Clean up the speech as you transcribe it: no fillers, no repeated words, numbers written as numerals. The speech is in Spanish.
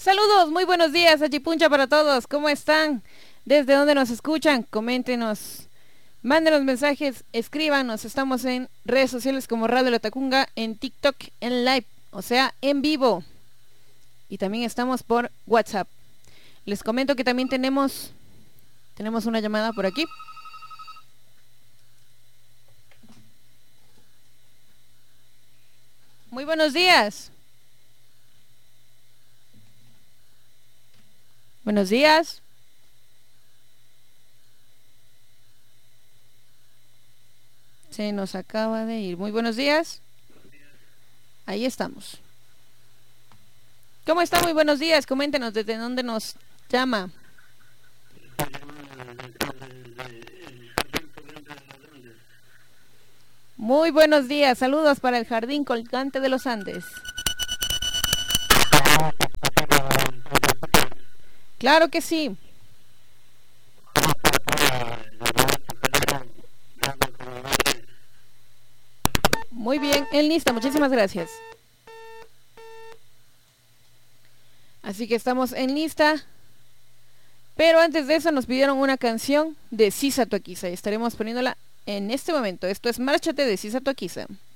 Saludos, muy buenos días, Achipuncha para todos. ¿Cómo están? ¿Desde dónde nos escuchan? Coméntenos, mándenos mensajes, escríbanos. Estamos en redes sociales como Radio La Tacunga, en TikTok, en live, o sea, en vivo. Y también estamos por WhatsApp. Les comento que también tenemos una llamada por aquí. Muy buenos días. Buenos días. Se nos acaba de ir. Muy buenos días. Ahí estamos. ¿Cómo está? Muy buenos días. Coméntenos desde dónde nos llama. Muy buenos días. Saludos para el Jardín Colgante de los Andes. Claro que sí. Muy bien, en lista, muchísimas gracias. Así que estamos en lista. Pero antes de eso nos pidieron una canción de Sisa Toaquiza y estaremos poniéndola en este momento. Esto es Márchate de Sisa Toaquiza.